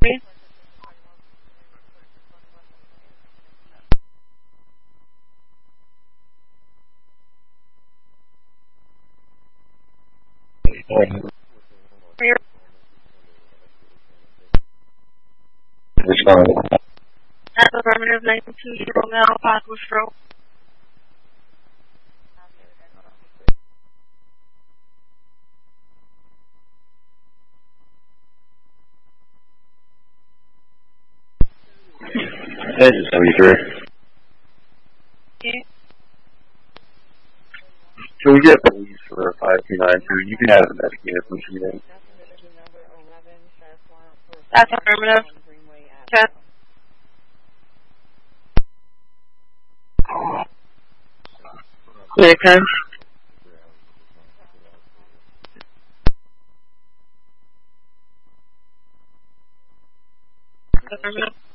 Me? Here. Which one? At affirmative 920 now, possible stroke. This is 73. Okay. Can we get police for 5292? You can have it investigated from today. That's affirmative. Check. Clear 10. Affirmative.